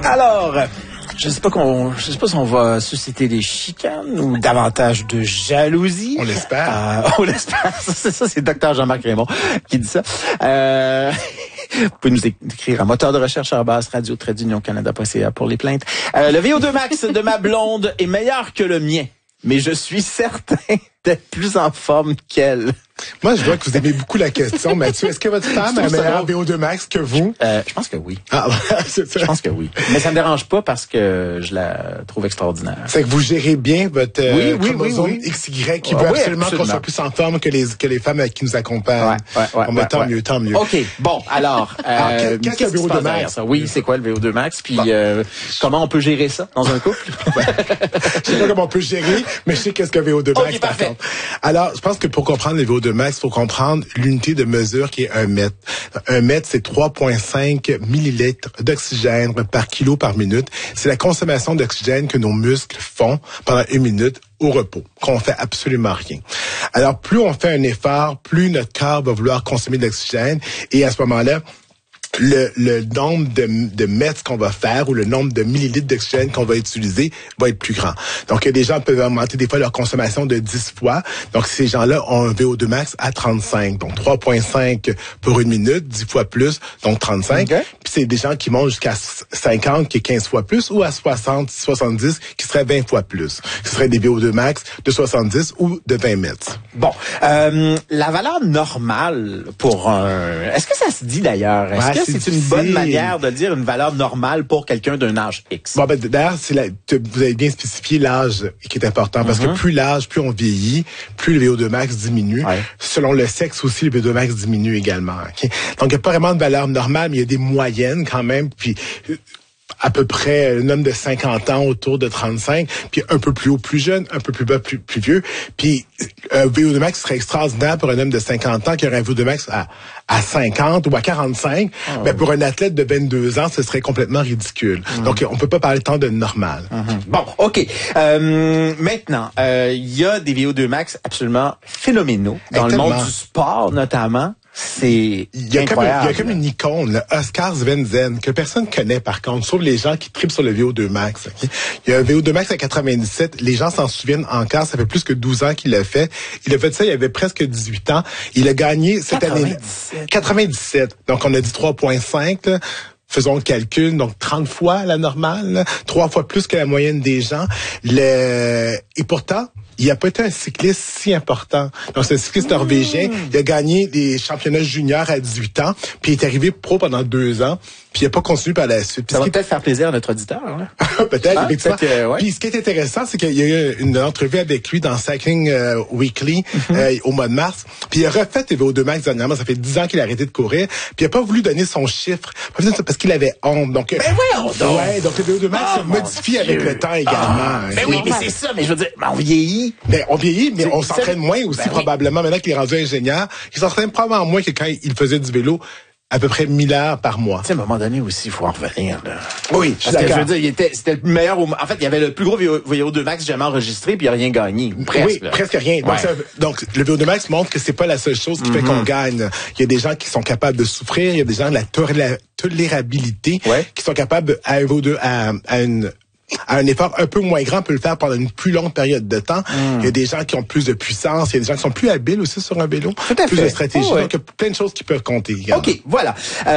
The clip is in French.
Alors, je sais pas si on va susciter des chicanes ou davantage de jalousie. On l'espère. On l'espère. C'est Dr Jean-Marc Raymond qui dit ça. Vous pouvez nous écrire à moteur de recherche @radio-canada.ca pour les plaintes. Le VO2 max de ma blonde est meilleur que le mien, mais je suis certain d'être plus en forme qu'elle. Moi, je vois que vous aimez beaucoup la question, Mathieu. Est-ce que votre femme a un meilleur VO2 max que vous? Je pense que oui. Ah, c'est ça. Je pense que oui. Mais ça me dérange pas parce que je la trouve extraordinaire. C'est que vous gérez bien votre chromosome oui. XY qui veut absolument qu'on soit plus en forme que les femmes qui nous accompagnent. Tant mieux. OK. Bon, alors, qu'est-ce que le VO2 max? Oui, c'est quoi le VO2 max? Puis comment on peut gérer ça dans un couple? Je sais pas comment on peut gérer, mais je sais qu'est-ce que le VO2 max. OK, parfait. Alors, je pense que pour comprendre le VO2 max, il faut comprendre l'unité de mesure qui est 1 mètre. 1 mètre, c'est 3,5 millilitres d'oxygène par kilo par minute. C'est la consommation d'oxygène que nos muscles font pendant 1 minute au repos, qu'on fait absolument rien. Alors, plus on fait un effort, plus notre corps va vouloir consommer de l'oxygène, et à ce moment-là, le nombre de mètres qu'on va faire ou le nombre de millilitres d'oxygène qu'on va utiliser va être plus grand. Donc, des gens peuvent augmenter des fois leur consommation de 10 fois. Donc, ces gens-là ont un VO2 max à 35. Donc, 3,5 pour 1 minute, 10 fois plus, donc 35. Okay. Puis, c'est des gens qui montent jusqu'à 50, qui est 15 fois plus, ou à 60, 70, qui serait 20 fois plus. Ce serait des VO2 max de 70 ou de 20 mètres. Bon. La valeur normale pour un... Est-ce que ça se dit d'ailleurs? Est-ce que c'est une bonne manière de dire une valeur normale pour quelqu'un d'un âge X? Bon, d'ailleurs, vous avez bien spécifié l'âge qui est important, parce que plus on vieillit, plus le VO2 max diminue. Ouais. Selon le sexe aussi, le VO2 max diminue également. Okay? Donc, il n'y a pas vraiment de valeur normale, mais il y a des moyennes quand même. Puis, à peu près un homme de 50 ans autour de 35, puis un peu plus haut, plus jeune, un peu plus bas, plus vieux. Puis un VO2 max serait extraordinaire pour un homme de 50 ans qui aurait un VO2 max à 50 ou à 45. Mais pour un athlète de 22 ans, ce serait complètement ridicule. Donc, on peut pas parler tant de normal. Bon, OK. Maintenant, il y a des VO2 max absolument phénoménaux dans le monde du sport, notamment. Il y a comme une icône, le Oscar Svensson, que personne connaît par contre, sauf les gens qui tripent sur le VO2 max. Okay? Il y a un VO2 max à 97, les gens s'en souviennent encore, ça fait plus que 12 ans qu'il l'a fait. Il a fait ça, il avait presque 18 ans. Il a gagné cette année. 97. Donc on a dit 3,5, là. Faisons le calcul, donc 30 fois la normale, 3 fois plus que la moyenne des gens. Et pourtant, il n'a pas été un cycliste si important. Donc, c'est un cycliste norvégien. Il a gagné des championnats juniors à 18 ans, puis il est arrivé pro pendant 2 ans, puis il n'a pas continué par la suite. Ça va peut-être faire plaisir à notre auditeur. Hein? Peut-être, effectivement. Puis ce qui est intéressant, c'est qu'il y a eu une entrevue avec lui dans Cycling Weekly au mois de mars, puis il a refait les VO2 max dernièrement. Ça fait 10 ans qu'il a arrêté de courir, puis il n'a pas voulu donner son chiffre, parce qu'il avait honte. Donc, donc le VO2 max se modifie avec le temps également. Mais oui, mais c'est ça. Mais je veux dire, on vieillit. On vieillit, mais on s'entraîne moins aussi probablement. Maintenant qu'il est rendu ingénieur, il s'entraîne probablement moins que quand il faisait du vélo. À peu près 1000 heures par mois. Tu sais, à un moment donné aussi, il faut en revenir, là. Oui, je suis d'accord. Je veux dire, c'était le meilleur en fait, il y avait le plus gros VO2 max jamais enregistré, puis il n'a rien gagné. Presque. Oui, presque rien. Donc, le VO2 max montre que c'est pas la seule chose qui fait qu'on gagne. Il y a des gens qui sont capables de souffrir, il y a des gens de la tolérabilité qui sont capables à un VO2, à un effort un peu moins grand, peut le faire pendant une plus longue période de temps. Il y a des gens qui ont plus de puissance, il y a des gens qui sont plus habiles aussi sur un vélo, plus de stratégie. Donc, il y a plein de choses qui peuvent compter également. OK, voilà.